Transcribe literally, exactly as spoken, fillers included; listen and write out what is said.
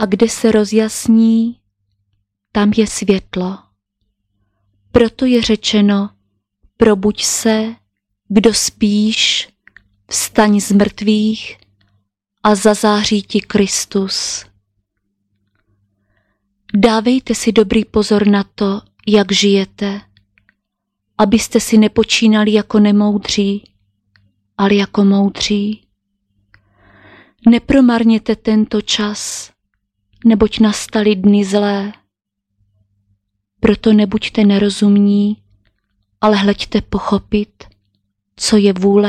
a kde se rozjasní, tam je světlo. Proto je řečeno, probuď se, kdo spíš, vstaň z mrtvých a zazáří ti Kristus. Dávejte si dobrý pozor na to, jak žijete, abyste si nepočínali jako nemoudří, ale jako moudří. Nepromarněte tento čas, neboť nastaly dny zlé. Proto nebuďte nerozumní, ale hleďte pochopit, co je vůle